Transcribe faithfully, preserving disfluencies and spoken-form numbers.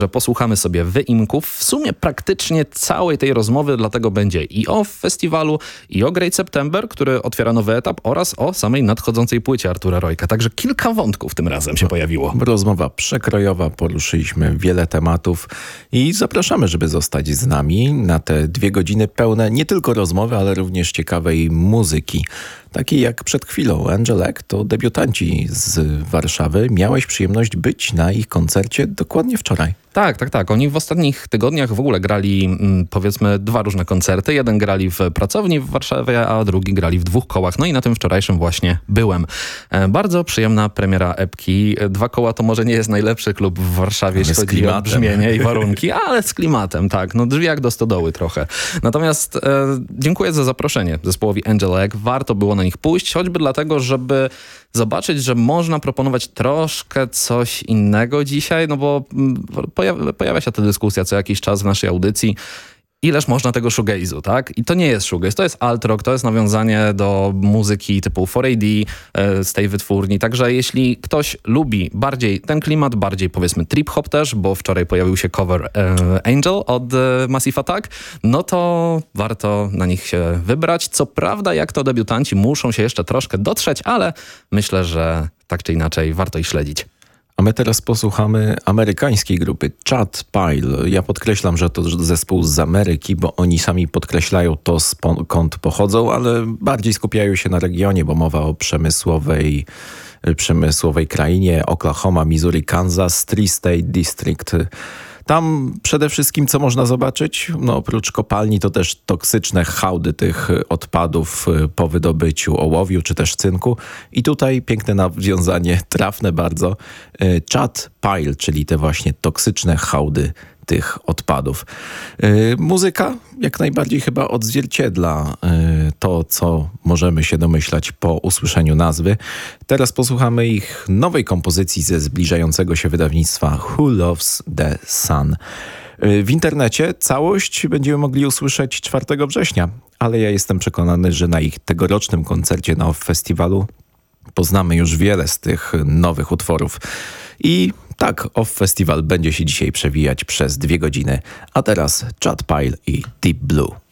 że posłuchamy sobie wyimków w sumie praktycznie całej tej rozmowy, dlatego będzie i o festiwalu, i o Great September, który otwiera nowy etap, oraz o samej nadchodzącej płycie Artura Rojka. Także kilka wątków tym razem się pojawiło. Rozmowa przekrojowa, poruszyliśmy wiele tematów i zapraszamy, żeby zostać z nami na te dwie godziny pełne nie tylko rozmowy, ale również ciekawej muzyki. Takiej jak przed chwilą Angel Egg, to debiutanci z Warszawy. Miałeś przyjemność być na ich koncercie dokładnie wczoraj. Tak, tak, tak. Oni w ostatnich tygodniach w ogóle grali mm, powiedzmy dwa różne koncerty. Jeden grali w pracowni w Warszawie, a drugi grali w dwóch kołach. No i na tym wczorajszym właśnie byłem. E, bardzo przyjemna premiera epki. Dwa koła to może nie jest najlepszy klub w Warszawie, jeśli chodzi o brzmienie i warunki, ale z klimatem, tak. No drzwi jak do stodoły trochę. Natomiast e, dziękuję za zaproszenie zespołowi Angel Egg. Warto było na nich pójść, choćby dlatego, żeby zobaczyć, że można proponować troszkę coś innego dzisiaj, no bo pojawia, pojawia się ta dyskusja co jakiś czas w naszej audycji. Ileż można tego shoegaze'u, tak? I to nie jest shoegaze, to jest alt rock, to jest nawiązanie do muzyki typu cztery A D e, z tej wytwórni. Także jeśli ktoś lubi bardziej ten klimat, bardziej powiedzmy trip-hop też, bo wczoraj pojawił się cover e, Angel od e, Massive Attack, no to warto na nich się wybrać. Co prawda, jak to debiutanci, muszą się jeszcze troszkę dotrzeć, ale myślę, że tak czy inaczej warto ich śledzić. A my teraz posłuchamy amerykańskiej grupy Chad Pile. Ja podkreślam, że to zespół z Ameryki, bo oni sami podkreślają to, skąd pochodzą, ale bardziej skupiają się na regionie, bo mowa o przemysłowej, przemysłowej krainie Oklahoma, Missouri, Kansas, Tri-State District. Tam przede wszystkim co można zobaczyć? No oprócz kopalni to też toksyczne hałdy tych odpadów po wydobyciu ołowiu czy też cynku. I tutaj piękne nawiązanie, trafne bardzo. Chad Pile, czyli te właśnie toksyczne hałdy tych odpadów. Yy, muzyka jak najbardziej chyba odzwierciedla yy, to, co możemy się domyślać po usłyszeniu nazwy. Teraz posłuchamy ich nowej kompozycji ze zbliżającego się wydawnictwa Who Loves the Sun. Yy, w internecie całość będziemy mogli usłyszeć czwartego września, ale ja jestem przekonany, że na ich tegorocznym koncercie na Off Festiwalu poznamy już wiele z tych nowych utworów. I tak, Off Festival będzie się dzisiaj przewijać przez dwie godziny. A teraz Chad Pile i Deep Blue.